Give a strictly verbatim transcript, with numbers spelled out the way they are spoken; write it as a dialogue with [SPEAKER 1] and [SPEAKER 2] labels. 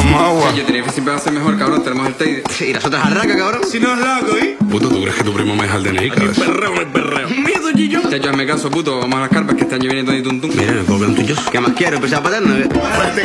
[SPEAKER 1] magua.
[SPEAKER 2] Yo tenía que siempre va a ser mejor, cabrón. Tenemos el Teide.
[SPEAKER 3] Sí, las otras arracas, cabrón.
[SPEAKER 1] Si no es loco, ¿eh?
[SPEAKER 4] Puto, ¿tú crees que tu primo me deja el D N I, cabrón?
[SPEAKER 1] Perreo, me perreo.
[SPEAKER 2] ¡Miedo, Gillo! Ya, yo me caso, puto. Vamos a las carpas que este año viene todo y tuntum.
[SPEAKER 3] Mira, me puedo un tuyo. ¿Qué más quiero? ¿Empezar a paterno?